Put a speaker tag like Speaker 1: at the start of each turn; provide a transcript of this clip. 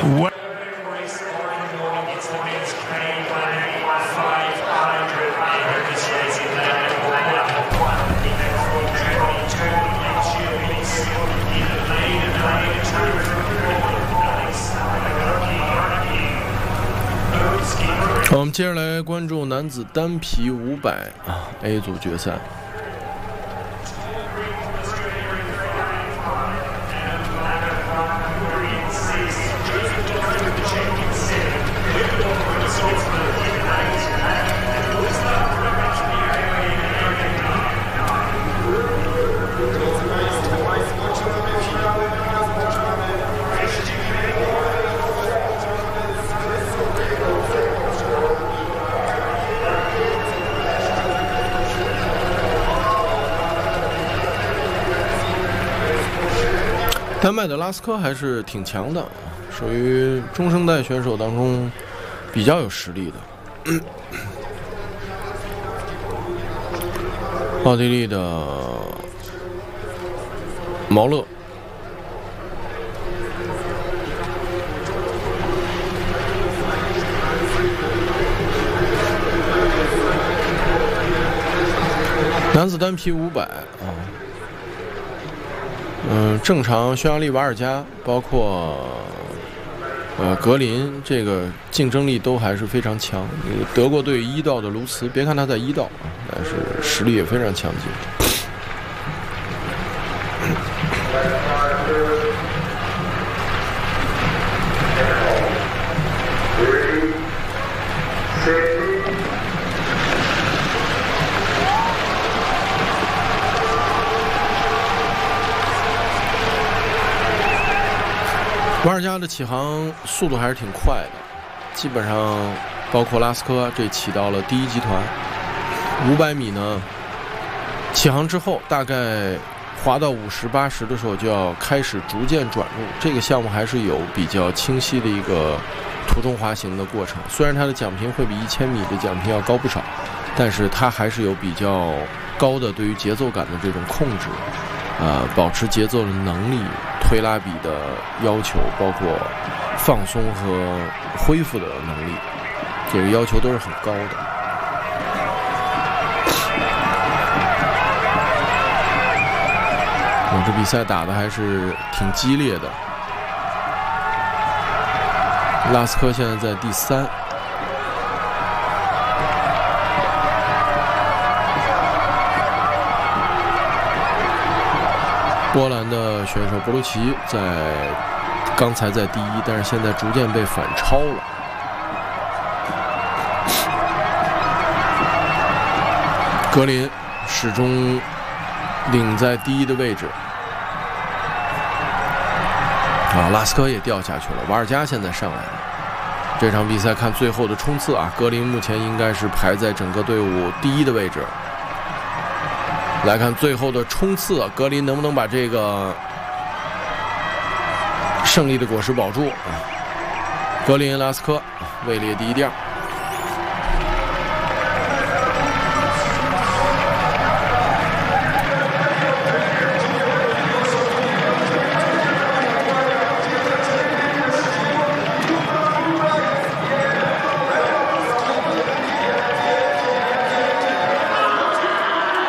Speaker 1: 我们接着来关注男子单皮500 A 组决赛。丹麦的拉斯科还是挺强的，属于中生代选手当中比较有实力的。奥地利的毛勒，男子单皮500正常匈牙利瓦尔加，包括格林，这个竞争力都还是非常强。德国队1道的卢茨，别看他在1道但是实力也非常强劲。瓦尔加的起航速度还是挺快的，基本上包括拉斯科这起到了第一集团。500米呢，起航之后大概滑到50、80的时候就要开始逐渐转入。这个项目还是有比较清晰的一个途中滑行的过程。虽然它的奖评会比1000米的奖评要高不少，但是它还是有比较高的对于节奏感的这种控制，保持节奏的能力。推拉比的要求，包括放松和恢复的能力，这个要求都是很高的。这比赛打的还是挺激烈的。拉斯科现在在第3。波兰的选手博卢奇刚才在第1，但是现在逐渐被反超了。格林始终领在第1的位置。拉斯科也掉下去了，瓦尔加现在上来了。这场比赛看最后的冲刺格林目前应该是排在整个队伍第1的位置。来看最后的冲刺，格林能不能把这个胜利的果实保住？格林、拉斯科位列第1、第2。